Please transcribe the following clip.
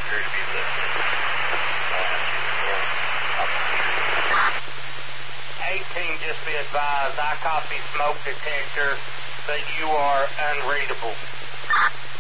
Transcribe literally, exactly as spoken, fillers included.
appear to be listening. eighteen, just be advised, I copy smoke detector, but you are unreadable.